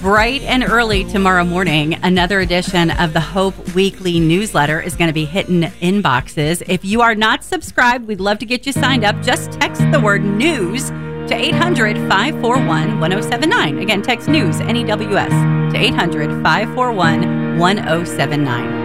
Bright and early tomorrow morning, another edition of the Hope Weekly newsletter is going to be hitting inboxes. If you are not subscribed, we'd love to get you signed up. Just text the word news to 800-541-1079. Again, text news, NEWS, to 800-541-1079.